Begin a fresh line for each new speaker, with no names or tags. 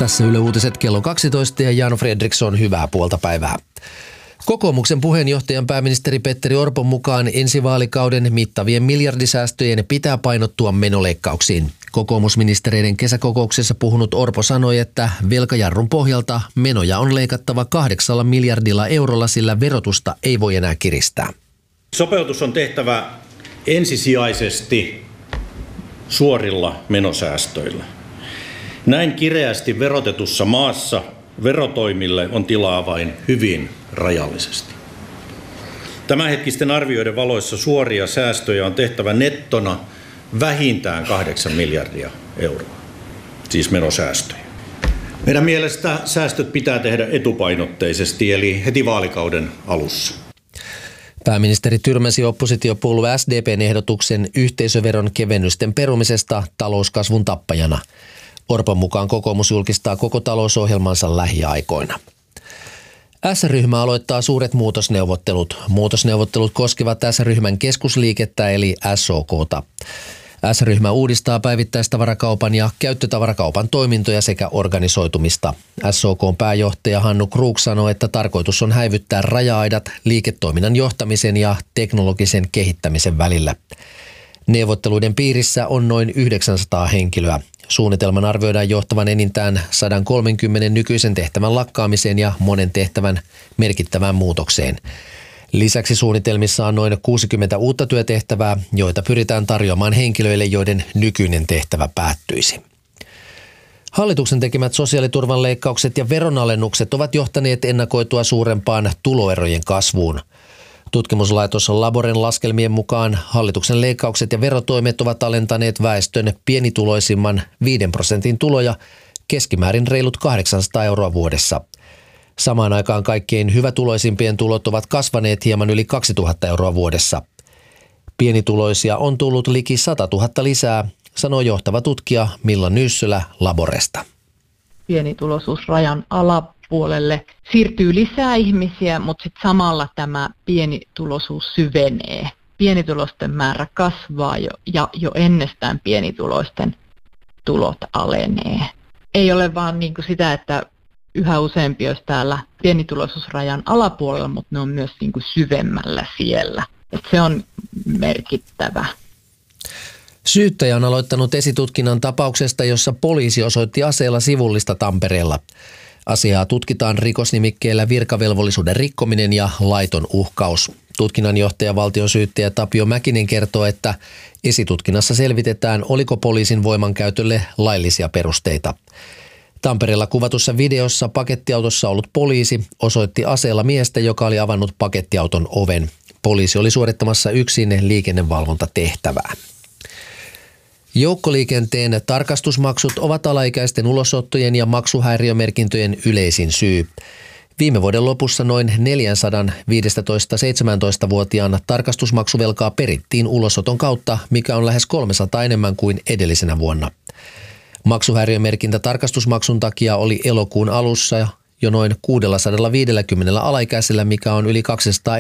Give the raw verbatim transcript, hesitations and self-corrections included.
Tässä Yle Uutiset kello kaksitoista ja Jan Fredriksson, hyvää puolta päivää. Kokoomuksen puheenjohtajan pääministeri Petteri Orpon mukaan ensi vaalikauden mittavien miljardisäästöjen pitää painottua menoleikkauksiin. Kokoomusministereiden kesäkokouksessa puhunut Orpo sanoi, että velkajarrun pohjalta menoja on leikattava kahdeksalla miljardilla eurolla, sillä verotusta ei voi enää kiristää.
Sopeutus on tehtävä ensisijaisesti suorilla menosäästöillä. Näin kireästi verotetussa maassa verotoimille on tilaa vain hyvin rajallisesti. Tämänhetkisten arvioiden valoissa suoria säästöjä on tehtävä nettona vähintään kahdeksan miljardia euroa, siis menosäästöjä. Meidän mielestä säästöt pitää tehdä etupainotteisesti, eli heti vaalikauden alussa.
Pääministeri tyrmäsi oppositiopuolue S D P:n ehdotuksen yhteisöveron kevennysten perumisesta talouskasvun tappajana. Orpon mukaan kokoomus julkistaa koko talousohjelmansa lähiaikoina. S-ryhmä aloittaa suuret muutosneuvottelut. Muutosneuvottelut koskevat S-ryhmän keskusliikettä eli S O K:ta. S-ryhmä uudistaa päivittäistavarakaupan ja käyttötavarakaupan toimintoja sekä organisoitumista. S O K:n pääjohtaja Hannu Krug sanoi, että tarkoitus on häivyttää raja-aidat liiketoiminnan johtamisen ja teknologisen kehittämisen välillä. Neuvotteluiden piirissä on noin yhdeksänsataa henkilöä. Suunnitelman arvioidaan johtavan enintään sata kolmekymmentä nykyisen tehtävän lakkaamiseen ja monen tehtävän merkittävään muutokseen. Lisäksi suunnitelmissa on noin kuusikymmentä uutta työtehtävää, joita pyritään tarjoamaan henkilöille, joiden nykyinen tehtävä päättyisi. Hallituksen tekemät sosiaaliturvan leikkaukset ja veronalennukset ovat johtaneet ennakoitua suurempaan tuloerojen kasvuun. Tutkimuslaitos Laboren laskelmien mukaan hallituksen leikkaukset ja verotoimet ovat alentaneet väestön pienituloisimman viiden prosentin tuloja keskimäärin reilut kahdeksansataa euroa vuodessa. Samaan aikaan kaikkein hyvätuloisimpien tulot ovat kasvaneet hieman yli kaksituhatta euroa vuodessa. Pienituloisia on tullut liki sata tuhatta lisää, sanoo johtava tutkija Milla Nyyssylä Laboresta.
Pienituloisuusrajan alapuolelle siirtyy lisää ihmisiä, mutta sit samalla tämä pienituloisuus syvenee. Pienituloisten määrä kasvaa jo, ja jo ennestään pienituloisten tulot alenee. Ei ole vaan niin kuin sitä, että yhä useampi olisi täällä pienituloisuusrajan alapuolella, mutta ne on myös niin kuin syvemmällä siellä. Et se on merkittävä.
Syyttäjä on aloittanut esitutkinnan tapauksesta, jossa poliisi osoitti aseella sivullista Tampereella. Asiaa tutkitaan rikosnimikkeellä virkavelvollisuuden rikkominen ja laiton uhkaus. Tutkinnanjohtaja valtionsyyttäjä Tapio Mäkinen kertoo, että esitutkinnassa selvitetään, oliko poliisin voimankäytölle laillisia perusteita. Tampereella kuvatussa videossa pakettiautossa ollut poliisi osoitti aseella miestä, joka oli avannut pakettiauton oven. Poliisi oli suorittamassa yksin liikennevalvontatehtävää. Joukkoliikenteen tarkastusmaksut ovat alaikäisten ulosottojen ja maksuhäiriömerkintöjen yleisin syy. Viime vuoden lopussa noin neljäsataa viisitoista-seitsemäntoista-vuotiaan tarkastusmaksuvelkaa perittiin ulosoton kautta, mikä on lähes kolmesataa enemmän kuin edellisenä vuonna. Maksuhäiriömerkintä tarkastusmaksun takia oli elokuun alussa jo noin kuusisataaviisikymmentä alaikäisellä, mikä on yli kaksisataa